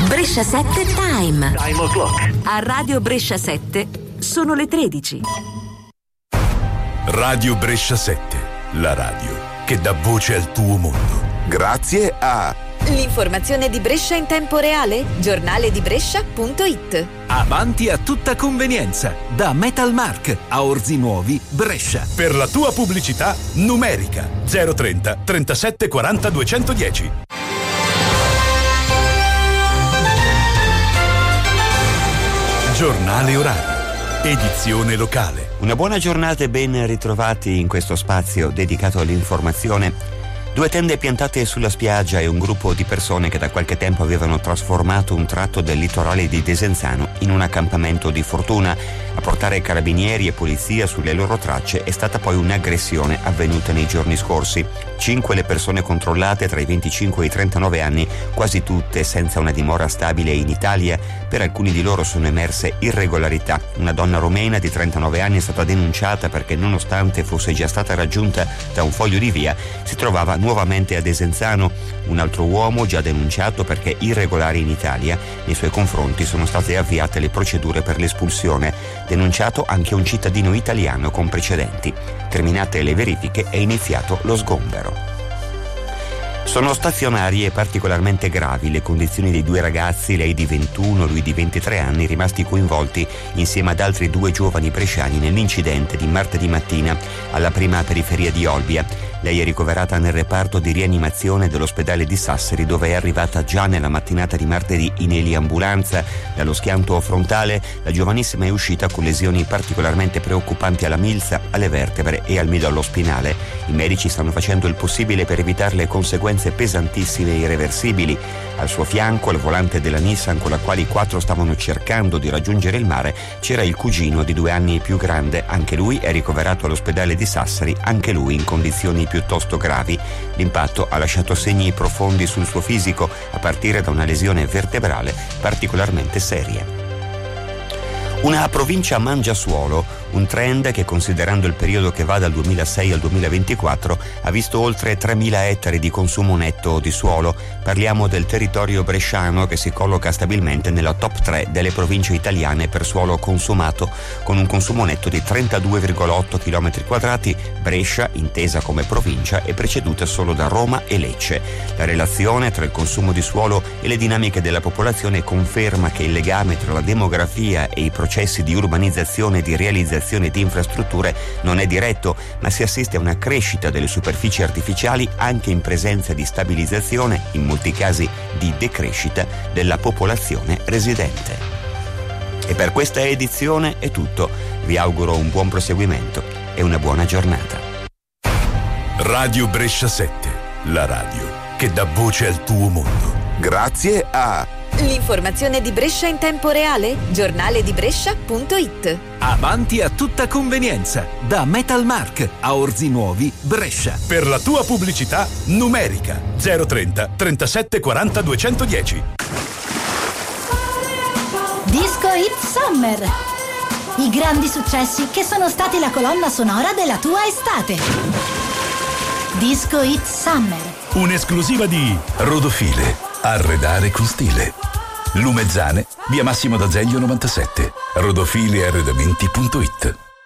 Brescia 7 Time. Time o'clock. A Radio Brescia 7 sono le 13. Radio Brescia 7, la radio che dà voce al tuo mondo. Grazie a l'informazione di Brescia in tempo reale, giornaledibrescia.it. Avanti a tutta convenienza, da Metalmark a Orzi Nuovi, Brescia. Per la tua pubblicità numerica 030 37 40 210. Giornale orario, edizione locale. Una buona giornata e ben ritrovati in questo spazio dedicato all'informazione. 2 tende piantate sulla spiaggia e un gruppo di persone che da qualche tempo avevano trasformato un tratto del litorale di Desenzano in un accampamento di fortuna. A portare carabinieri e polizia sulle loro tracce è stata poi un'aggressione avvenuta nei giorni scorsi. 5 le persone controllate tra i 25 e i 39 anni, quasi tutte senza una dimora stabile in Italia. Per alcuni di loro sono emerse irregolarità. Una donna romena di 39 anni è stata denunciata perché, nonostante fosse già stata raggiunta da un foglio di via, si trovava nuovamente a Desenzano. Un altro uomo già denunciato perché irregolare in Italia. Nei suoi confronti sono state avviate le procedure per l'espulsione. Denunciato anche un cittadino italiano con precedenti. Terminate le verifiche è iniziato lo sgombero. Sono stazionarie e particolarmente gravi le condizioni dei 2 ragazzi, lei di 21, lui di 23 anni, rimasti coinvolti insieme ad altri 2 giovani bresciani nell'incidente di martedì mattina alla prima periferia di Olbia. Lei è ricoverata nel reparto di rianimazione dell'ospedale di Sassari, dove è arrivata già nella mattinata di martedì in eliambulanza. Dallo schianto frontale la giovanissima è uscita con lesioni particolarmente preoccupanti alla milza, alle vertebre e al midollo spinale. I medici stanno facendo il possibile per evitare le conseguenze pesantissime e irreversibili. Al suo fianco, al volante della Nissan con la quale i 4 stavano cercando di raggiungere il mare, c'era il cugino di 2 anni più grande. Anche lui è ricoverato all'ospedale di Sassari, anche lui in condizioni piuttosto gravi. L'impatto ha lasciato segni profondi sul suo fisico, a partire da una lesione vertebrale particolarmente seria. Una provincia mangiasuolo, un trend che, considerando il periodo che va dal 2006 al 2024, ha visto oltre 3.000 ettari di consumo netto di suolo. Parliamo del territorio bresciano, che si colloca stabilmente nella top 3 delle province italiane per suolo consumato, con un consumo netto di 32,8 km². Brescia, intesa come provincia, è preceduta solo da Roma e Lecce. La relazione tra il consumo di suolo e le dinamiche della popolazione conferma che il legame tra la demografia e i processi di urbanizzazione e di realizzazione di infrastrutture non è diretto, ma si assiste a una crescita delle superfici artificiali anche in presenza di stabilizzazione, in molti casi di decrescita, della popolazione residente. E per questa edizione è tutto. Vi auguro un buon proseguimento e una buona giornata. Radio Brescia 7, la radio che dà voce al tuo mondo. Grazie a l'informazione di Brescia in tempo reale, giornaledibrescia.it. Avanti a tutta convenienza, da Metalmark a Orzi Nuovi, Brescia. Per la tua pubblicità numerica 030 37 40 210. Disco Hit Summer. I grandi successi che sono stati la colonna sonora della tua estate. Disco Hit Summer. Un'esclusiva di Rodofile. Arredare con stile. Lumezzane, via Massimo d'Azeglio 97. Rodofiliarredamenti.it.